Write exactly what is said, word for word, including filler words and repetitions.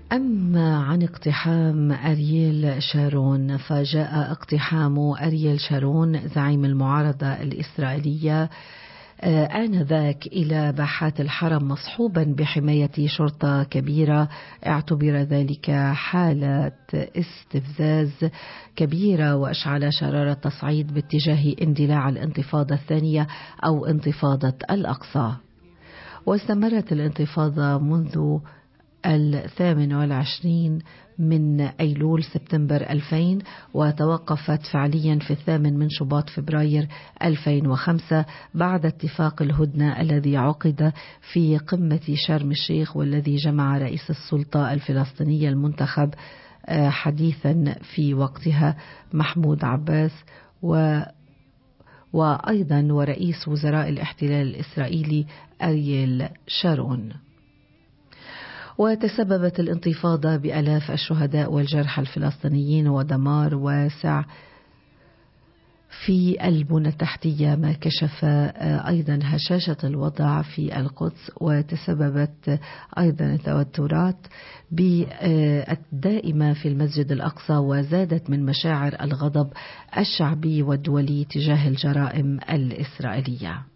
أما عن اقتحام أرييل شارون، فجاء اقتحام أرييل شارون زعيم المعارضة الإسرائيلية آنذاك إلى باحات الحرم مصحوبا بحماية شرطة كبيرة. اعتبر ذلك حالة استفزاز كبيرة وأشعل شرارة تصعيد باتجاه اندلاع الانتفاضة الثانية أو انتفاضة الأقصى. واستمرت الانتفاضة منذ الثامن والعشرين من أيلول سبتمبر ألفين، وتوقفت فعليا في الثامن من شباط فبراير ألفين وخمسة بعد اتفاق الهدنة الذي عقد في قمة شرم الشيخ، والذي جمع رئيس السلطة الفلسطينية المنتخب حديثا في وقتها محمود عباس و وأيضا ورئيس وزراء الاحتلال الإسرائيلي أرييل شارون. وتسببت الانتفاضة بآلاف الشهداء والجرحى الفلسطينيين ودمار واسع في البنى التحتية، ما كشف أيضا هشاشة الوضع في القدس. وتسببت أيضا التوترات الدائمة في المسجد الأقصى، وزادت من مشاعر الغضب الشعبي والدولي تجاه الجرائم الإسرائيلية.